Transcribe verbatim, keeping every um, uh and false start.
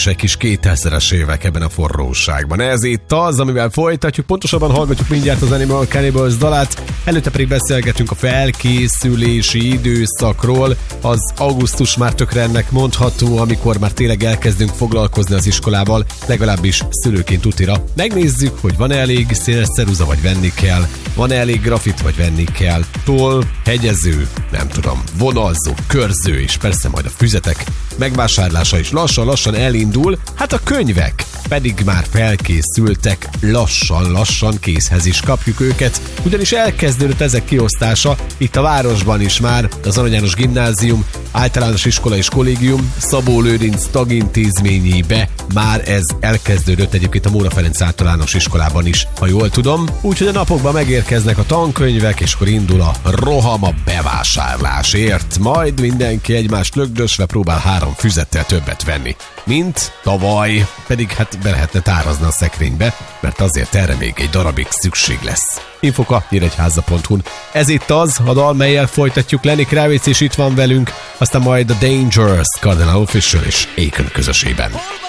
is egy kis kétezres évek ebben a forróságban. Ez itt az, amivel folytatjuk, pontosabban hallgatjuk mindjárt az Animal Cannibals dalát, előtte pedig beszélgetünk a felkészülési időszakról. Az augusztus már tökre ennek mondható, amikor már tényleg elkezdünk foglalkozni az iskolával, legalábbis szülőként tutira. Megnézzük, hogy van-e elég szélceruza, vagy venni kell, van-e elég grafit, vagy venni kell, toll, hegyező, nem tudom, vonalzó, körző, és persze majd a füzetek megvásárlása is lassan-lassan elindul, hát a könyvek pedig már felkészültek, lassan-lassan készhez is kapjuk őket, ugyanis elkezdődött ezek kiosztása, itt a városban is már, az Arany János Gimnázium, általános iskola és kollégium, Szabó Lőrinc tagintézményébe már ez elkezdődött, egyébként a Móra Ferenc általános iskolában is, ha jól tudom, úgyhogy a napokban megérkeznek a tankönyvek, és akkor indul a roham a bevásárlásért, majd mindenki egymást lögdösve próbál három füzettel többet venni, mint tavaly, pedig hát be lehetne tárazni a szekrénybe, mert azért erre még egy darabig szükség lesz. Infoka nyíregyháza pont hu-n. Ez itt az, a dal, mellyel folytatjuk. Lenny Kravitz is itt van velünk, aztán majd a Dangerous, Cardinal Official és Akon közösében.